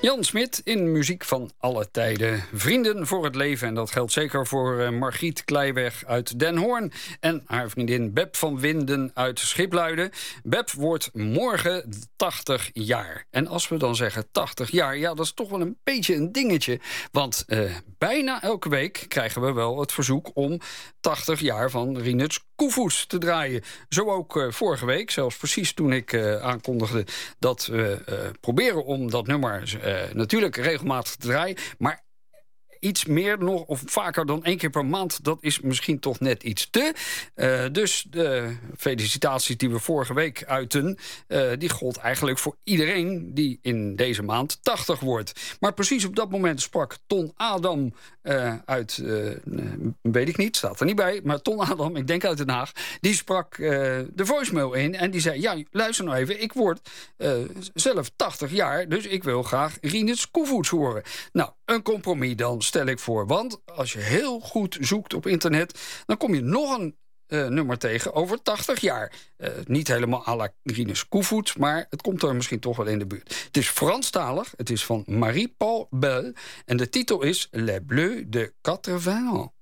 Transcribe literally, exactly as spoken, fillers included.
Jan Smit in Muziek van alle tijden. Vrienden voor het leven. En dat geldt zeker voor uh, Margriet Kleiweg uit Den Hoorn. En haar vriendin Beb van Winden uit Schipluiden. Beb wordt morgen tachtig jaar. En als we dan zeggen tachtig jaar, ja, dat is toch wel een beetje een dingetje. Want uh, bijna elke week krijgen we wel het verzoek om tachtig jaar van Rinus Koevoets te draaien. Zo ook uh, vorige week, zelfs precies toen ik uh, aankondigde dat we uh, proberen om dat nummer uh, natuurlijk regelmatig te draaien. Maar iets meer nog, of vaker dan één keer per maand, dat is misschien toch net iets te. Uh, dus de felicitaties die we vorige week uiten, uh, die gold eigenlijk voor iedereen die in deze maand tachtig wordt. Maar precies op dat moment sprak Ton Adam uh, uit, uh, weet ik niet, staat er niet bij, maar Ton Adam, ik denk uit Den Haag, die sprak uh, de voicemail in en die zei, ja, luister nou even, ik word uh, zelf tachtig jaar, dus ik wil graag Rinus Koevoets horen. Nou, een compromis dan, stel ik voor. Want als je heel goed zoekt op internet, dan kom je nog een uh, nummer tegen over tachtig jaar. Uh, niet helemaal à la Rinus Koevoets, maar het komt er misschien toch wel in de buurt. Het is Franstalig, het is van Marie-Paul Bell en de titel is Les Bleus de quatre-vingts ans.